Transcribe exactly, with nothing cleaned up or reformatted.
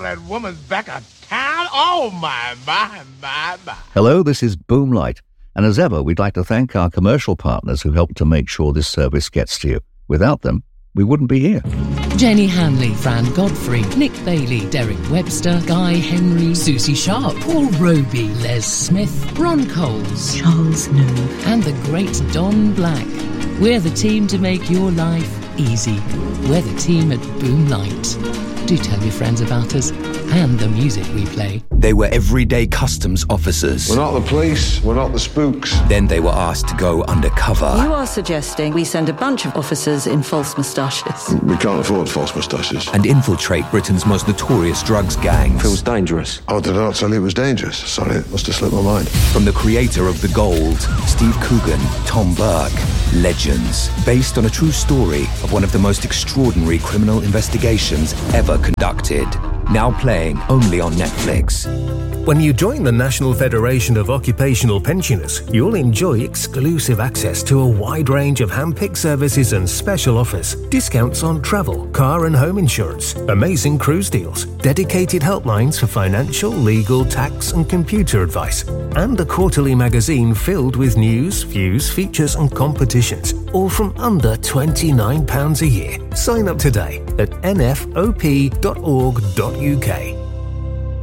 that woman's back of town. Oh, my, my, my, my. Hello, this is Boomlight. And as ever, we'd like to thank our commercial partners who help to make sure this service gets to you. Without them, we wouldn't be here. Jenny Hanley, Fran Godfrey, Nick Bailey, Derek Webster, Guy Henry, Susie Sharp, Paul Roby, Les Smith, Ron Coles, Charles Newell, and the great Don Black. We're the team to make your life easy. We're the team at Boomlight. Do tell your friends about us and the music we play. They were everyday customs officers. We're not the police, we're not the spooks. Then they were asked to go undercover. You are suggesting we send a bunch of officers in false moustaches. We can't afford false moustaches. And infiltrate Britain's most notorious drugs gangs. Feels dangerous. Oh, did I not tell you it was dangerous? Sorry, it must have slipped my mind. From the creator of The Gold, Steve Coogan, Tom Burke, Legends, based on a true story of one of the most extraordinary criminal investigations ever conducted. Now playing only on Netflix. When you join the National Federation of Occupational Pensioners, you'll enjoy exclusive access to a wide range of hand-picked services and special offers, discounts on travel, car and home insurance, amazing cruise deals, dedicated helplines for financial, legal, tax and computer advice, and a quarterly magazine filled with news, views, features and competitions, all from under twenty-nine pounds a year. Sign up today at n f o p dot org dot u k.